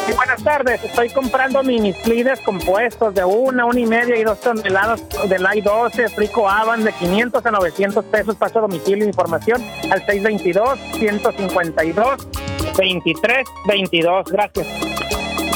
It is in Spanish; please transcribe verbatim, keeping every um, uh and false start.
Sí, buenas tardes, estoy comprando mini slides compuestos de una, una y media y dos toneladas del I doce, Frico Avan de quinientos a novecientos pesos, paso a domicilio, información al seis dos dos, uno cinco dos, dos tres dos dos, gracias.